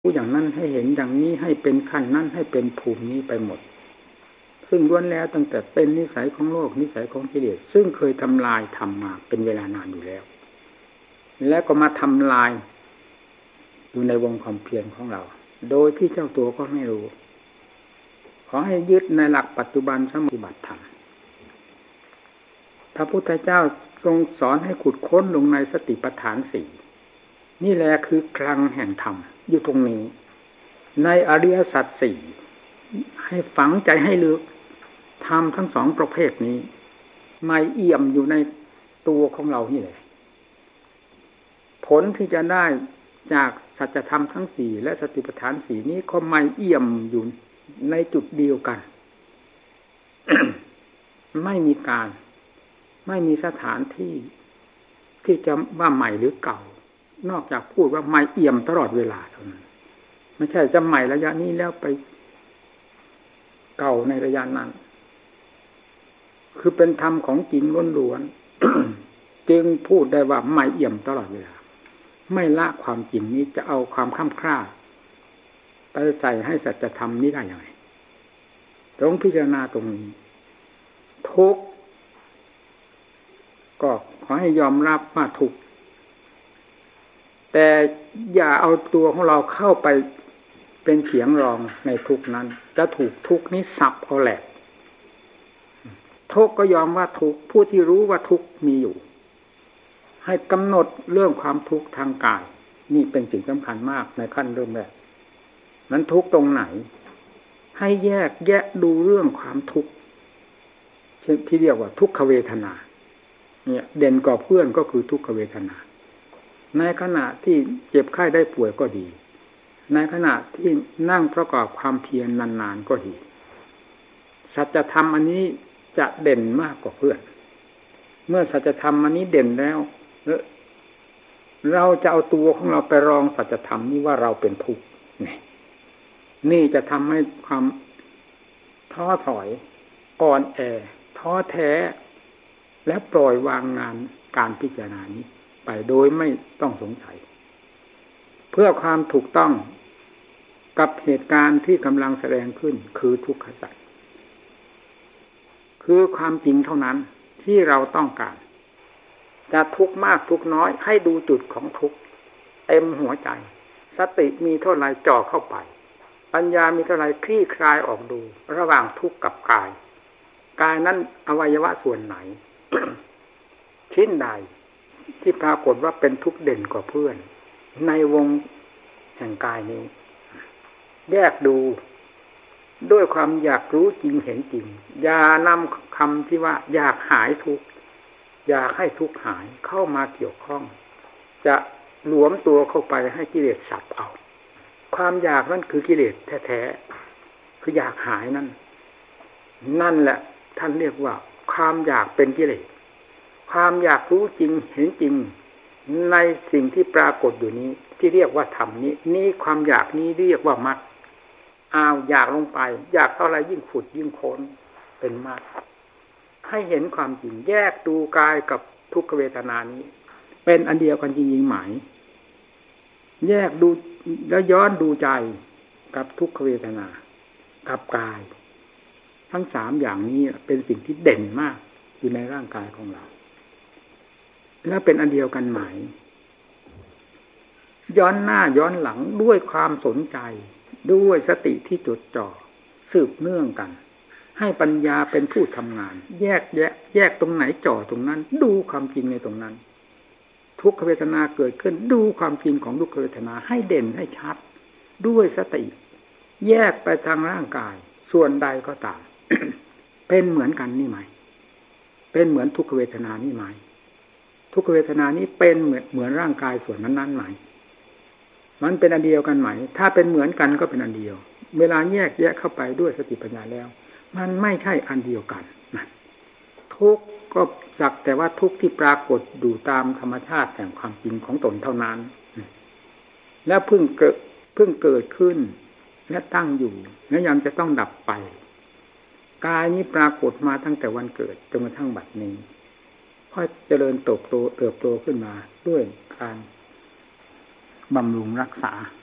รู้อย่างนั้นให้เห็นอย่างนี้ให้เป็นขั้นนั้นให้เป็นภูมินี้ไปหมดซึ่งล้วนแล้วตั้งแต่เป็นนิสัยของโลกนิสัยของกิเลสซึ่งเคยทำลายทำมาเป็นเวลานานอยู่แล้วและก็มาทำลายอยู่ในวงความเพียรของเราโดยที่เจ้าตัวก็ไม่รู้ขอให้ยึดในหลักปัจจุบันสมปฏิบัติธรรมพระพุทธเจ้าทรงสอนให้ขุดค้นลงในสติปัฏฐานสี่นี่แหละคือคลังแห่งธรรมอยู่ตรงนี้ในอริยสัจสี่ให้ฝังใจให้ลึกธรรมทั้งสองประเภทนี้ไม่เอี่ยมอยู่ในตัวของเรานี่แหละผลที่จะได้จากสัจธรรมทั้งสี่และสติปัฏฐานสี่นี้ก็ไม่เอี่ยมอยู่ในจุดเดียวกัน ไม่มีการไม่มีสถานที่ที่จะว่าใหม่หรือเก่านอกจากพูดว่าไม่เอี่ยมตลอดเวลาเท่านั้นไม่ใช่จะใหม่ระยะนี้แล้วไปเก่าในระยะนั้นคือเป็นธรรมของจริงล้วนๆ จึงพูดได้ว่าไม่เอี่ยมตลอดเวลาไม่ละความจริงนี้จะเอาความข้ามคร่าไปใส่ให้สัจธรรมนี้ได้ยังไงต้องพิจารณาตรงนี้ทุกข์ก็ขอให้ยอมรับว่าทุกข์แต่อย่าเอาตัวของเราเข้าไปเป็นเขียงรองในทุกข์นั้นจะถูกทุกข์นี้สับเอาแหลกทุกข์ก็ยอมว่าทุกข์ผู้ที่รู้ว่าทุกข์มีอยู่ให้กำหนดเรื่องความทุกข์ทางกายนี่เป็นสิ่งสำคัญมากในขั้นเริ่มแรกนั้นทุกข์ตรงไหนให้แยกแยะดูเรื่องความทุกข์ที่เรียกว่าทุกขเวทนาเนี่ยเด่นกว่าเพื่อนก็คือทุกขเวทนาในขณะที่เจ็บไข้ได้ป่วยก็ดีในขณะที่นั่งประกอบความเพียรนานๆก็ดีสัจธรรมอันนี้จะเด่นมากกว่าเพื่อนเมื่อสัจธรรมอันนี้เด่นแล้วเราจะเอาตัวของเราไปรองสัจธรรมนี้ว่าเราเป็นทุกข์นี่จะทำให้ความท้อถอยอ่อนแอท้อแท้และปล่อยวางงานการพิจารณานี้ไปโดยไม่ต้องสงสัยเพื่อความถูกต้องกับเหตุการณ์ที่กำลังแสดงขึ้นคือทุกขสัจคือความจริงเท่านั้นที่เราต้องการจะทุกข์มากทุกข์น้อยให้ดูจุดของทุกข์เต็มหัวใจสติมีเท่าไรจ่อเข้าไปปัญญามีเท่าไรคลี่คลายออกดูระหว่างทุกข์กับกายกายนั้นอวัยวะส่วนไหน ชิ้นใดที่ปรากฏว่าเป็นทุกข์เด่นกว่าเพื่อนในวงแห่งกายนี้แยกดูด้วยความอยากรู้จริงเห็นจริงอย่านำคำที่ว่าอยากหายทุกข์อยากให้ทุกข์หายเข้ามาเกี่ยวข้องจะหลวมตัวเข้าไปให้กิเลสสับเอาความอยากนั่นคือกิเลสแท้ๆคืออยากหายนั่นแหละท่านเรียกว่าความอยากเป็นกิเลสความอยากรู้จริงเห็นจริงในสิ่งที่ปรากฏอยู่นี้ที่เรียกว่าธรรมนี้ความอยากนี้เรียกว่ามรรคอยากลงไปอยากเท่าไรยิ่งขุดยิ่งค้นเป็นมรรคให้เห็นความจริงแยกดูกายกับทุกขเวทนานี้เป็นอันเดียวกันจริงๆหมายแยกดูแล้วย้อนดูใจกับทุกขเวทนากับกายทั้งสามอย่างนี้เป็นสิ่งที่เด่นมากอยู่ในร่างกายของเราแล้วเป็นอันเดียวกันหมายย้อนหน้าย้อนหลังด้วยความสนใจด้วยสติที่จดจ่อสืบเนื่องกันให้ปัญญาเป็นผู้ทำงานแยกตรงไหนจ่อตรงนั้นดูความจริงในตรงนั้นทุกขเวทนาเกิดขึ้นดูความจริงของทุกขเวทนาให้เด่นให้ชัดด้วยสติแยกไปทางร่างกายส่วนใดก็ตาม เป็นเหมือนกันนี่ไหมเป็นเหมือนทุกขเวทนานี่ไหมทุกขเวทนานี้เป็นเหมือนร่างกายส่วนนั้นไหมมันเป็นอันเดียวกันไหมถ้าเป็นเหมือนกันก็เป็นอันเดียวเวลาแยกแยะเข้าไปด้วยสติปัญญาแล้วมันไม่ใช่อันเดียวกันนะทุกข์ก็สักแต่ว่าทุกข์ที่ปรากฏอยู่ตามธรรมชาติแห่งความจริงของตนเท่านั้นแล้วเพิ่งเกิดขึ้นและตั้งอยู่และยังจะต้องดับไปกายนี้ปรากฏมาตั้งแต่วันเกิดจนกระทั่งบัดนี้ค่อยเจริญเติบโตขึ้นมาด้วยการบำรุงรักษา